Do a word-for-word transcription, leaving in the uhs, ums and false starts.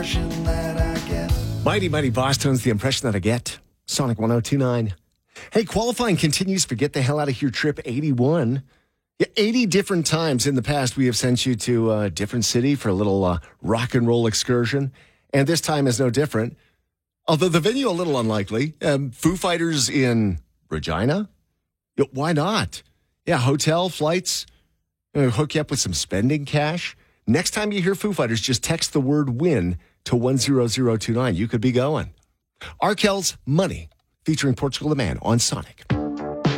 impression that I get. Mighty, mighty Boss Tones, the impression that I get. Sonic one oh two point nine. Hey, qualifying continues for Get the Hell Out of Here Trip eighty-one. Yeah, eighty different times in the past we have sent you to a different city for a little uh, rock and roll excursion. And this time is no different. Although the venue a little unlikely. Um, Foo Fighters in Regina? Yeah, why not? Yeah, hotel, flights, uh, hook you up with some spending cash. Next time you hear Foo Fighters, just text the word WIN to one zero zero two nine. You could be going. Arkel's Money, featuring Portugal the Man on Sonic.